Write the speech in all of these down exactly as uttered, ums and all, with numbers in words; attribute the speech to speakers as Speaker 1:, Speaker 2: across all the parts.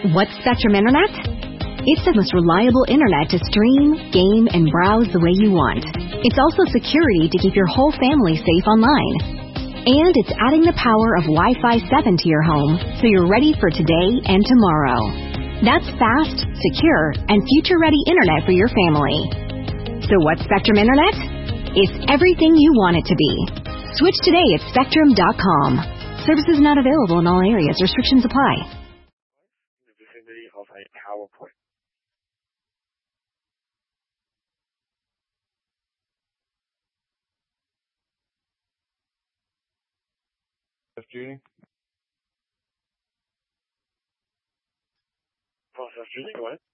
Speaker 1: What's Spectrum Internet? It's the most reliable internet to stream, game, and browse the way you want. It's also security to keep your whole family safe online. And it's adding the power of Wi-Fi seven to your home so you're ready for today and tomorrow. That's fast, secure, and future-ready internet for your family. So what's Spectrum Internet? It's everything you want it to be. Switch today at spectrum dot com. Services not available in all areas. Restrictions apply.
Speaker 2: Of a PowerPoint.
Speaker 3: Yes, Judy?
Speaker 2: Process Judy, go ahead.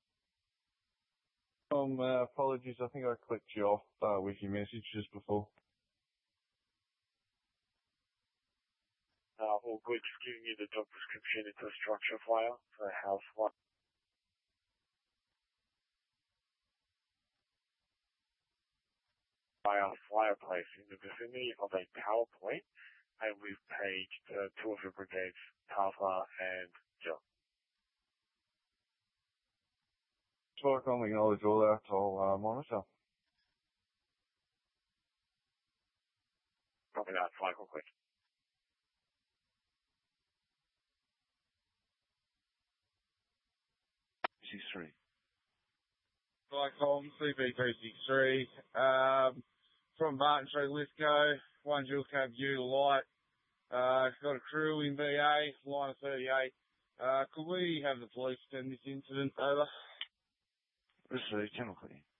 Speaker 3: Um, uh, apologies, I think I clicked you off uh, with your message just before.
Speaker 2: Uh, all good, just giving you the job description. It's a structure file for a house one. By our fireplace in the vicinity of a PowerPoint, and we've paged uh, two of your brigades, Alpha and Jill.
Speaker 3: So I can't acknowledge all that, I'll uh, monitor.
Speaker 2: Copy that, cycle quick.
Speaker 3: six three.
Speaker 4: Cycom, C B three sixty-three, um, from Barton Street, Lithgow, one dual cab U light, uh, got a crew in B A, line of thirty-eight. Uh, could we have the police send this incident over?
Speaker 3: Received, chemical.